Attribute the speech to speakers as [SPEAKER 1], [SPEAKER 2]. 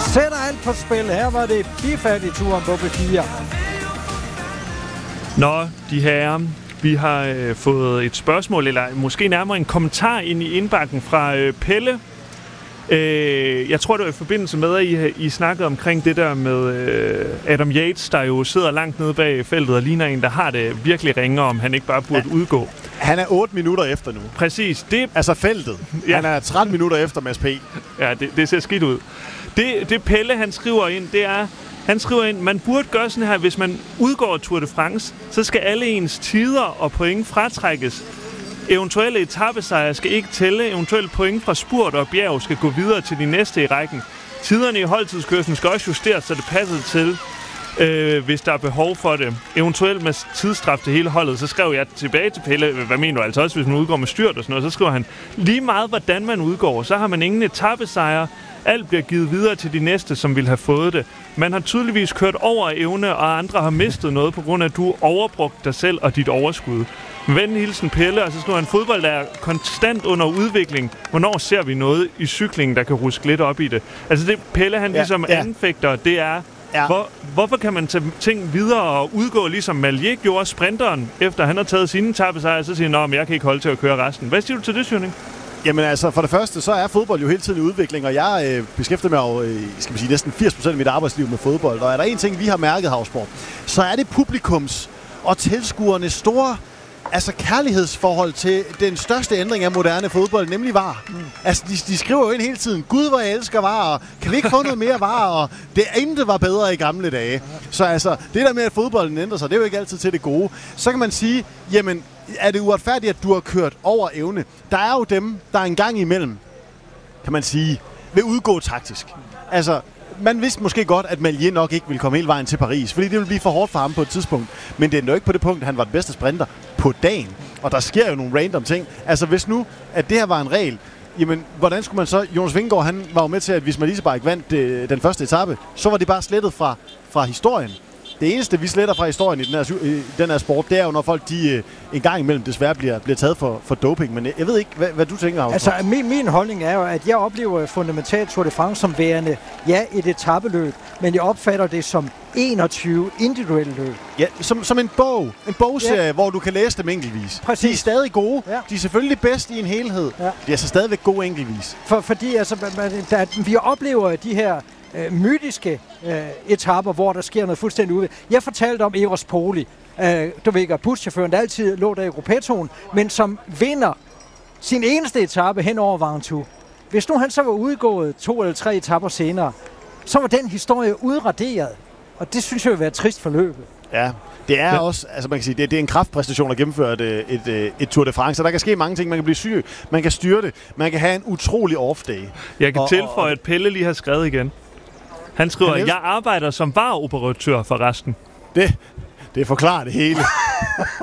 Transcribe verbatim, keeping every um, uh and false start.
[SPEAKER 1] sætter alt på spil. Her var det bifat i turen på B fire.
[SPEAKER 2] Nå, de her, vi har øh, fået et spørgsmål, eller måske nærmere en kommentar ind i indbakken fra øh, Pelle. Øh, jeg tror, det var i forbindelse med, at I, I snakkede omkring det der med øh, Adam Yates, der jo sidder langt nede bag feltet og ligner en, der har det virkelig ringer, om han ikke bare burde ja. udgå.
[SPEAKER 3] Han er otte minutter efter nu.
[SPEAKER 2] Præcis. Det,
[SPEAKER 3] altså feltet. Ja. Han er tretten minutter efter Mads P.
[SPEAKER 2] Ja, det, det ser skidt ud. Det, det Pelle, han skriver ind, det er... Han skriver ind, man burde gøre sådan her, hvis man udgår Tour de France, så skal alle ens tider og point fratrækkes. Eventuelle etapesejre skal ikke tælle. Eventuelle point fra spurt og bjerg skal gå videre til de næste i rækken. Tiderne i holdtidskørslen skal også justeres, så det passer til, øh, hvis der er behov for det. Eventuelt med tidsstraf til hele holdet. Så skrev jeg tilbage til Pelle, hvad mener du altså også, hvis man udgår med styrt og sådan noget. Så skriver han, lige meget hvordan man udgår, så har man ingen etapesejre. Alt bliver givet videre til de næste, som vil have fået det. Man har tydeligvis kørt over evne, og andre har mistet noget, på grund af, at du overbrugt dig selv og dit overskud. Ven hilsen Pelle, og så skriver han, fodbold er konstant under udvikling. Hvornår ser vi noget i cyklingen, der kan ruske lidt op i det? Altså det Pelle, han ja, ligesom ja. anfægter, det er, ja. hvor, hvorfor kan man tage ting videre og udgå, ligesom Malier gjorde sprinteren, efter han har taget sine etappesejre, så siger han, jeg kan ikke holde til at køre resten. Hvad siger du til det, Schønning?
[SPEAKER 3] Jamen altså, for det første, så er fodbold jo hele tiden i udvikling, og jeg øh, beskæftiger mig jo, øh, skal man sige, næsten firs procent af mit arbejdsliv med fodbold. Og er der en ting, vi har mærket, Havsborg, så er det publikums og tilskuernes store altså kærlighedsforhold til den største ændring af moderne fodbold, nemlig V A R. Mm. Altså, de, de skriver jo ind hele tiden, Gud, hvor jeg elsker V A R, og kan vi ikke få noget mere V A R, og det intet var bedre i gamle dage. Så altså, det der med, at fodbolden ændrer sig, det er jo ikke altid til det gode. Så kan man sige, jamen, er det uretfærdigt, at du har kørt over evne? Der er jo dem, der en gang imellem, kan man sige, vil udgå taktisk. Altså, man vidste måske godt, at Malier nok ikke ville komme hele vejen til Paris, fordi det ville blive for hårdt for ham på et tidspunkt. Men det er jo ikke på det punkt, at han var den bedste sprinter på dagen. Og der sker jo nogle random ting. Altså, hvis nu, at det her var en regel, jamen, hvordan skulle man så... Jonas Vingegaard, han var jo med til, at hvis Maliseberg vandt øh, den første etape, så var det bare slettet fra, fra historien. Det eneste, vi sletter fra historien i den her, i den her sport, det er jo, når folk de, øh, en gang imellem desværre bliver, bliver taget for, for doping. Men jeg, jeg ved ikke, hvad, hvad du tænker, Havsborg.
[SPEAKER 1] Altså, min, min holdning er jo, at jeg oplever fundamentalt Tour de France som værende, ja, et etapeløb, men jeg opfatter det som enogtyve individuelle løb.
[SPEAKER 3] Ja, som, som en bog. En bogserie, ja. Hvor du kan læse dem enkeltvis.
[SPEAKER 1] Præcis.
[SPEAKER 3] De er stadig gode. Ja. De er selvfølgelig bedst i en helhed. Ja. De er altså stadigvæk gode enkeltvis.
[SPEAKER 1] For, fordi altså, der, vi oplever de her øh, mytiske øh, etapper, hvor der sker noget fuldstændig ude. Jeg fortalte om Eros Poli. Øh, du ved ikke, buschaufføren, der altid lå der i gruppetonen, men som vinder sin eneste etape hen over Ventoux. Hvis nu han så var udgået to eller tre etapper senere, så var den historie udraderet. Og det synes jeg vil være trist for løbet.
[SPEAKER 3] Ja, det er ja. også, altså man kan sige, det, det er en kraftpræstation at gennemføre et, et, et, et Tour de France. Der kan ske mange ting. Man kan blive syg, man kan styre det, man kan have en utrolig off-day.
[SPEAKER 2] Jeg kan
[SPEAKER 3] og,
[SPEAKER 2] tilføje, at Pelle lige har skrevet igen. Han skriver, jeg arbejder som V A R-operatør for resten.
[SPEAKER 3] Det, det forklarer det hele.